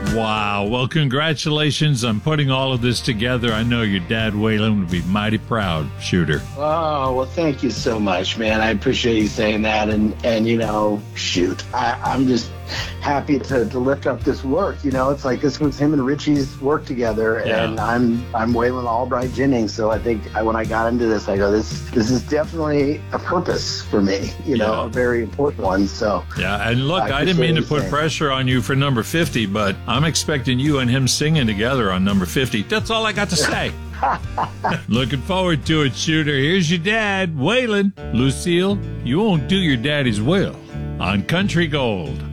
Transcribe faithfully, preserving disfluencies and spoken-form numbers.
Wow. Well, congratulations on putting all of this together. I know your dad, Waylon, would be mighty proud, Shooter. Oh, well, thank you so much, man. I appreciate you saying that. And, and you know, shoot, I, I'm just happy to, to lift up this work. You know, it's like this was him and Richie's work together, Yeah. and I'm I'm Waylon Albright Jennings. So I think I, when I got into this, I go, this this is definitely a purpose for me, you know, Yeah. a very important one. So Yeah, and look, I, I didn't mean to appreciate put you saying. pressure on you for number fifty, but I'm expecting you and him singing together on number fifty. That's all I got to say. Looking forward to it, Shooter. Here's your dad, Waylon. Lucille, you won't do your daddy's will on Country Gold.